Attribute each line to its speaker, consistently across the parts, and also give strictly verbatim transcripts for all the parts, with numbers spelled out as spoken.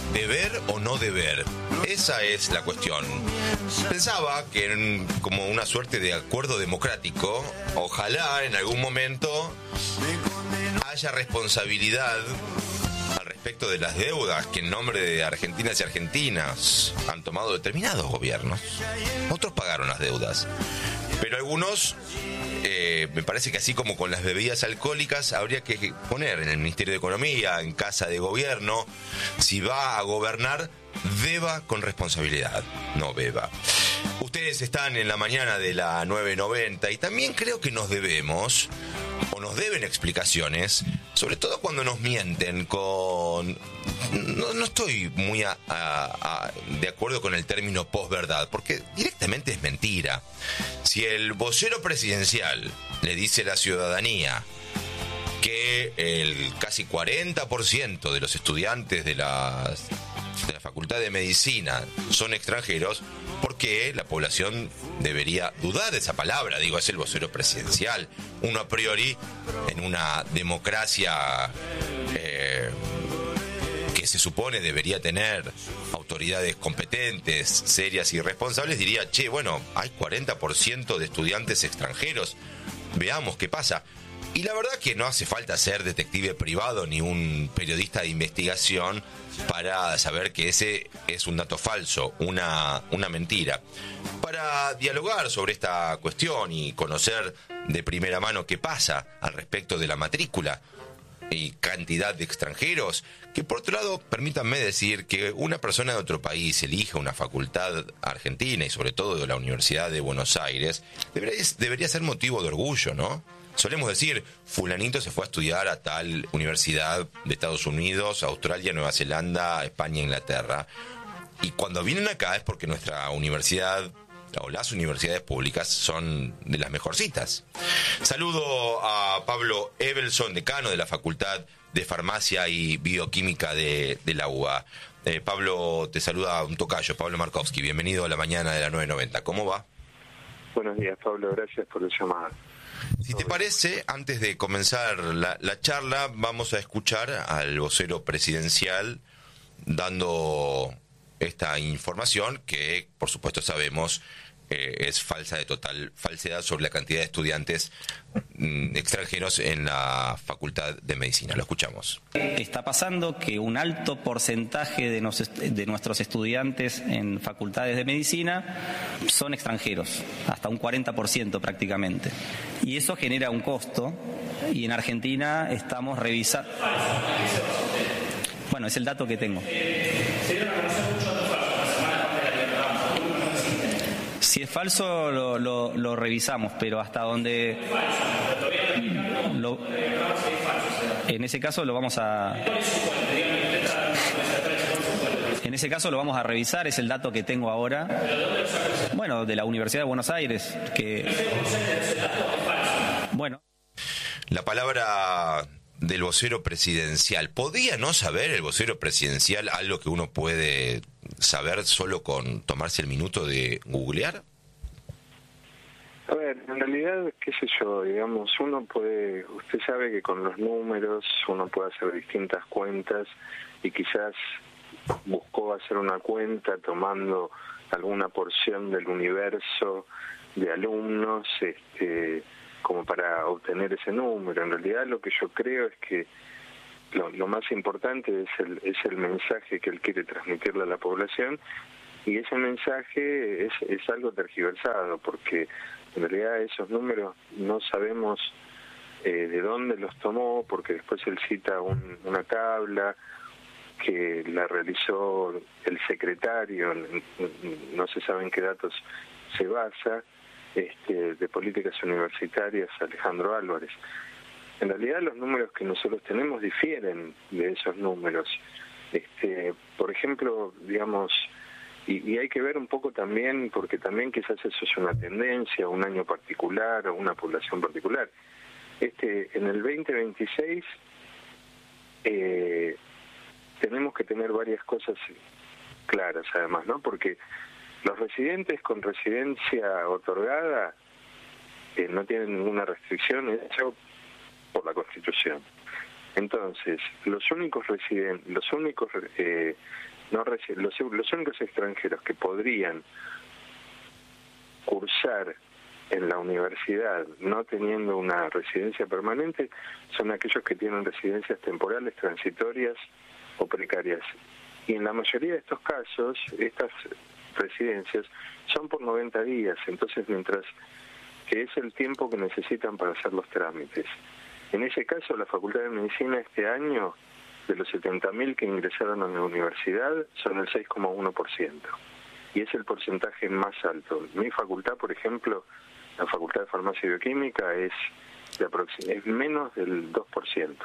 Speaker 1: ¿Deber o no deber? Esa es la cuestión. Pensaba que en, como una suerte de acuerdo democrático, ojalá en algún momento haya responsabilidad al respecto de las deudas que en nombre de argentinas y argentinas han tomado determinados gobiernos. Otros pagaron las deudas, pero algunos, eh, me parece que así como con las bebidas alcohólicas, habría que poner en el Ministerio de Economía, en Casa de Gobierno, si va a gobernar, deba con responsabilidad, no beba. Ustedes están en la mañana de la nueve noventa y también creo que nos debemos, o nos deben explicaciones, sobre todo cuando nos mienten con... No, no estoy muy a, a, a, de acuerdo con el término posverdad, porque directamente es mentira. Si el vocero presidencial le dice a la ciudadanía que el casi cuarenta por ciento de los estudiantes de las... de la Facultad de Medicina son extranjeros, porque la población debería dudar de esa palabra. Digo, es el vocero presidencial. Uno a priori, en una democracia eh, que se supone debería tener autoridades competentes, serias y responsables, diría, che, bueno, hay cuarenta por ciento de estudiantes extranjeros, veamos qué pasa. Y la verdad que no hace falta ser detective privado ni un periodista de investigación para saber que ese es un dato falso, una, una mentira. Para dialogar sobre esta cuestión y conocer de primera mano qué pasa al respecto de la matrícula y cantidad de extranjeros, que por otro lado, permítanme decir que una persona de otro país elija una facultad argentina y sobre todo de la Universidad de Buenos Aires, debería, debería ser motivo de orgullo, ¿no? Solemos decir, fulanito se fue a estudiar a tal universidad de Estados Unidos, Australia, Nueva Zelanda, España, Inglaterra. Y cuando vienen acá es porque nuestra universidad, o las universidades públicas, son de las mejorcitas. Saludo a Pablo Evelson, decano de la Facultad de Farmacia y Bioquímica de, de la U B A. Eh, Pablo, te saluda un tocayo, Pablo Markovsky. Bienvenido a la mañana de la nueve noventa. ¿Cómo va?
Speaker 2: Buenos días, Pablo. Gracias por el llamado.
Speaker 1: Si te parece, antes de comenzar la, la charla, vamos a escuchar al vocero presidencial dando esta información que, por supuesto, sabemos eh, es falsa, de total falsedad, sobre la cantidad de estudiantes mm, extranjeros en la Facultad de Medicina. Lo escuchamos.
Speaker 3: Está pasando que un alto porcentaje de, nos, de nuestros estudiantes en facultades de medicina son extranjeros, hasta un cuarenta por ciento prácticamente. Y eso genera un costo, y en Argentina estamos revisando... Bueno, es el dato que tengo. Si es falso, lo, lo, lo revisamos, pero hasta donde... Lo, en ese caso lo vamos a... En ese caso lo vamos a revisar, es el dato que tengo ahora. Bueno, de la Universidad de Buenos Aires, que... Bueno.
Speaker 1: La palabra del vocero presidencial. ¿Podía no saber el vocero presidencial algo que uno puede saber solo con tomarse el minuto de googlear?
Speaker 2: A ver, en realidad, qué sé yo, digamos, uno puede, usted sabe que con los números uno puede hacer distintas cuentas y quizás buscó hacer una cuenta tomando alguna porción del universo de alumnos, este, como para obtener ese número. En realidad lo que yo creo es que lo, lo más importante es el, es el mensaje que él quiere transmitirle a la población, y ese mensaje es, es algo tergiversado, porque en realidad esos números no sabemos eh, de dónde los tomó, porque después él cita un, una tabla que la realizó el secretario, no se sabe en qué datos se basa, este, de políticas universitarias, Alejandro Álvarez. En realidad los números que nosotros tenemos difieren de esos números. Este, por ejemplo, digamos, y, y hay que ver un poco también, porque también quizás eso es una tendencia, un año particular o una población particular. Este, en el veinte veintiséis eh, tenemos que tener varias cosas claras además, ¿no? Porque los residentes con residencia otorgada eh, no tienen ninguna restricción hecha por la Constitución. Entonces, los únicos residentes, los únicos eh, no resi- los, los únicos extranjeros que podrían cursar en la universidad no teniendo una residencia permanente son aquellos que tienen residencias temporales, transitorias o precarias. Y en la mayoría de estos casos, estas residencias son por noventa días, entonces mientras que es el tiempo que necesitan para hacer los trámites. En ese caso, la Facultad de Medicina este año, de los setenta mil que ingresaron a la universidad, son el seis coma uno por ciento. Y es el porcentaje más alto. Mi facultad, por ejemplo, la Facultad de Farmacia y Bioquímica, es, de aproxim- es menos del dos por ciento.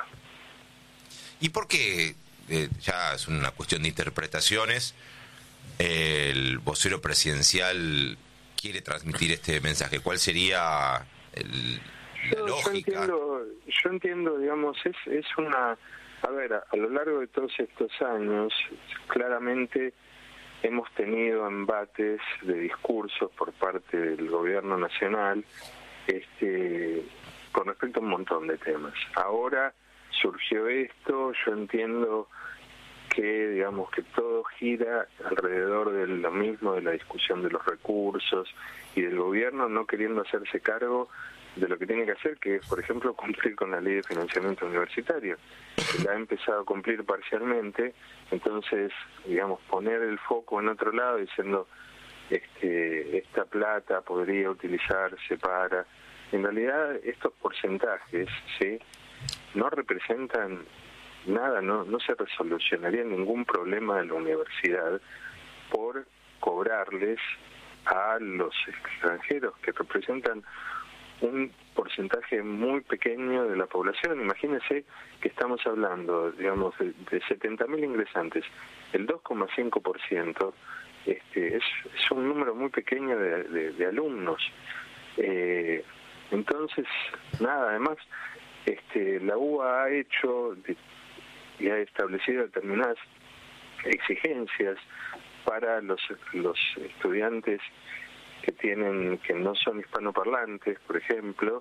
Speaker 1: ¿Y por qué, eh, ya es una cuestión de interpretaciones, eh, el vocero presidencial quiere transmitir este mensaje? ¿Cuál sería el, la
Speaker 2: Yo,
Speaker 1: lógica?
Speaker 2: yo entiendo, yo entiendo, digamos, es, es una... A ver, a, a lo largo de todos estos años, claramente hemos tenido embates de discursos por parte del gobierno nacional este, con respecto a un montón de temas. Ahora surgió esto, yo entiendo que, digamos, que todo gira alrededor de lo mismo, de la discusión de los recursos y del gobierno no queriendo hacerse cargo de lo que tiene que hacer, que es, por ejemplo, cumplir con la ley de financiamiento universitario. La ha empezado a cumplir parcialmente, entonces, digamos, poner el foco en otro lado diciendo este, esta plata podría utilizarse para... En realidad, estos porcentajes, ¿sí?, no representan nada, no, no se resolucionaría ningún problema de la universidad por cobrarles a los extranjeros que representan un porcentaje muy pequeño de la población. Imagínense que estamos hablando, digamos, de, de setenta mil ingresantes, el dos coma cinco por ciento este, es, es un número muy pequeño de, de, de alumnos. Eh, entonces, nada, además, este, la U B A ha hecho de, y ha establecido determinadas exigencias para los, los estudiantes que tienen que no son hispanoparlantes, por ejemplo.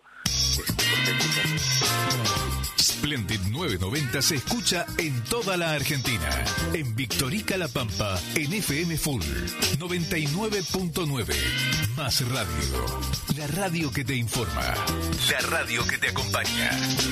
Speaker 4: Splendid novecientos noventa se escucha en toda la Argentina. En Victorica La Pampa, en F M Full noventa y nueve punto nueve. Más radio. La radio que te informa. La radio que te acompaña.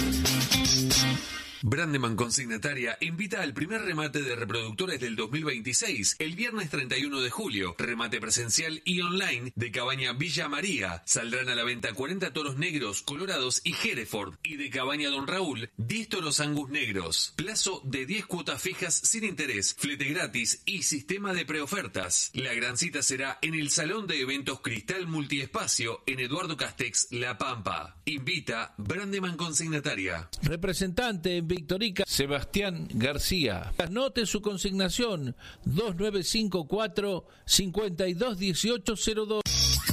Speaker 4: Brandeman Consignataria invita al primer remate de reproductores del dos mil veintiséis, el viernes treinta y uno de julio. Remate presencial y online de Cabaña Villa María. Saldrán a la venta cuarenta toros negros, colorados y Hereford. Y de Cabaña Don Raúl, diez toros Angus negros. Plazo de diez cuotas fijas sin interés, flete gratis y sistema de preofertas. La gran cita será en el Salón de Eventos Cristal Multiespacio en Eduardo Castex, La Pampa. Invita Brandeman Consignataria.
Speaker 5: Representante en Victorica, Sebastián García. Anote su consignación dos nueve cinco cuatro, cinco dos uno ocho cero dos.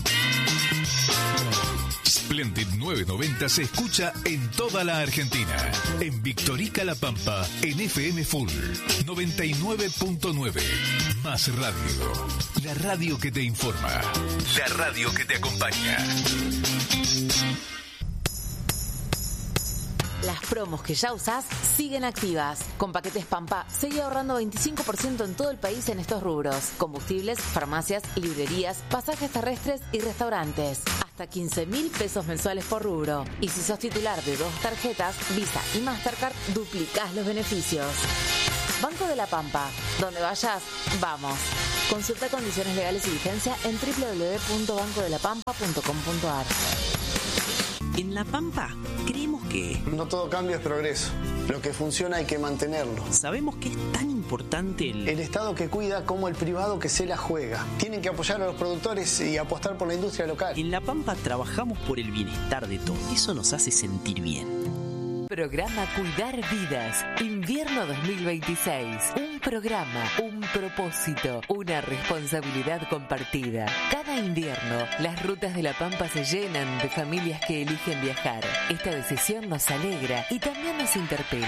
Speaker 4: Splendid novecientos noventa se escucha en toda la Argentina. En Victorica La Pampa, en F M Full noventa y nueve punto nueve. Más radio. La radio que te informa. La radio que te acompaña.
Speaker 6: Las promos que ya usás siguen activas. Con Paquetes Pampa, seguí ahorrando veinticinco por ciento en todo el país en estos rubros: combustibles, farmacias, librerías, pasajes terrestres y restaurantes. Hasta quince mil pesos mensuales por rubro. Y si sos titular de dos tarjetas, Visa y Mastercard, duplicás los beneficios. Banco de la Pampa. Donde vayas, vamos. Consulta condiciones legales y vigencia en doble u doble u doble u punto banco de la pampa punto com punto a r.
Speaker 7: En La Pampa creemos que...
Speaker 8: No todo cambio es progreso. Lo que funciona hay que mantenerlo.
Speaker 7: Sabemos que es tan importante el...
Speaker 8: El Estado que cuida como el privado que se la juega. Tienen que apoyar a los productores y apostar por la industria local.
Speaker 7: En La Pampa trabajamos por el bienestar de todos. Eso nos hace sentir bien.
Speaker 6: Programa Cuidar Vidas, invierno dos mil veintiséis. Un programa, un propósito, una responsabilidad compartida. Cada invierno, las rutas de La Pampa se llenan de familias que eligen viajar. Esta decisión nos alegra y también nos interpela.